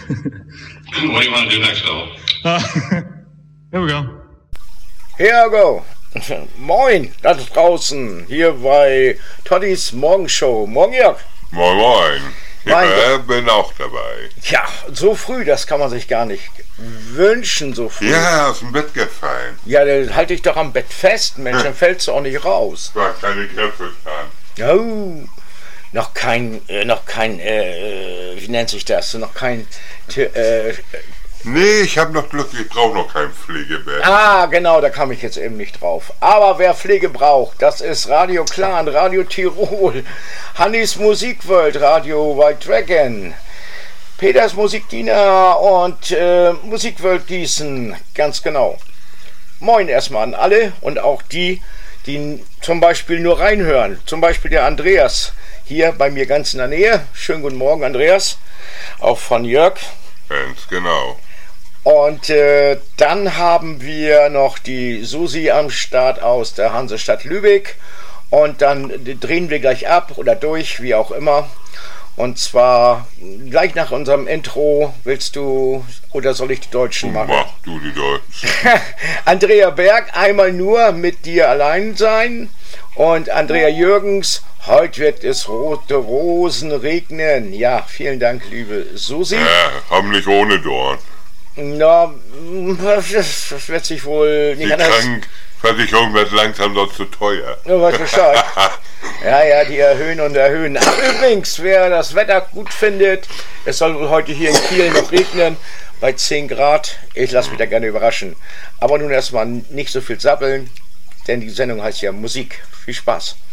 What do you want to do next, Phil? Here we go. Here we go. Moin, da draußen, hier bei Toddys Morgenshow. Morgen, Jörg. Moin, moin. Mein Ich bin auch dabei. Ja, so früh, das kann man sich gar nicht wünschen, so früh. Ja, aus dem Bett gefallen. Ja, dann halte ich doch am Bett fest, Mensch, dann fällst du auch nicht raus. War keine Grippe dran. Oh, noch kein, wie nennt sich das? Noch kein, Nee, ich habe noch Glück, ich brauche noch kein Pflegebett. Genau, da kam ich jetzt eben nicht drauf. Aber wer Pflege braucht, das ist Radio Clan, Radio Tirol, Hannis Musikworld, Radio White Dragon, Peters Musikdiener und Musikworld Gießen, ganz genau. Moin erstmal an alle und auch die zum Beispiel nur reinhören. Zum Beispiel der Andreas, hier bei mir ganz in der Nähe. Schönen guten Morgen, Andreas, auch von Jörg. Ganz genau. Und dann haben wir noch die Susi am Start aus der Hansestadt Lübeck. Und dann drehen wir gleich ab oder durch, wie auch immer. Und zwar gleich nach unserem Intro. Willst du oder soll ich die Deutschen machen? Mach du die Deutschen. Andrea Berg, einmal nur mit dir allein sein. Und Andrea Jürgens, heute wird es rote Rosen regnen. Ja, vielen Dank, liebe Susi. Ja, haben nicht ohne Dorn. Na, das wird sich wohl nicht Die anders. Krankenversicherung wird langsam doch zu teuer. Ja, weiß Bescheid. Ja, die erhöhen und erhöhen. Ach, übrigens, wer das Wetter gut findet, es soll wohl heute hier in Kiel noch regnen, bei 10 Grad. Ich lasse mich da gerne überraschen. Aber nun erstmal nicht so viel sappeln, denn die Sendung heißt ja Musik. Viel Spaß.